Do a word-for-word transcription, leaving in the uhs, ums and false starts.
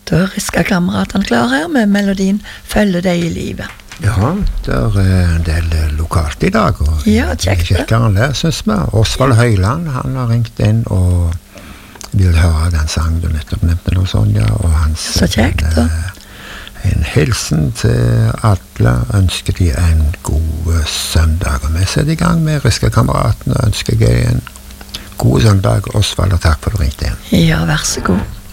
Da risker kameratene klar her med melodien «Følge deg i livet». Ja, det er en del lokalt i dag, og ja, kjekt det. Kjekkeren der, synes vi. Osvald Høyland, han har ringt inn og vil høre den sang du nettopp nevnte nå, Sonja, og hans... Så kjekt da. En, en hilsen til alle, ønsker de en god søndag, og vi setter i gang med Riske-kameratene, og ønsker jeg en god søndag, Osvald, og takk for at du ringte inn. Ja, vær så god.